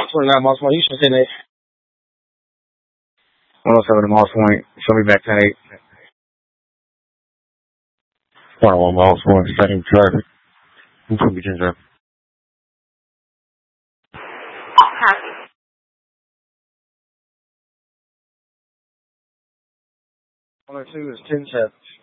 29 miles point. You should have 10-8. 107 to miles point. Show me back 10-8. 21 miles point. Same traffic. Who's going to be Ginger? Copy. 102 is 10-7.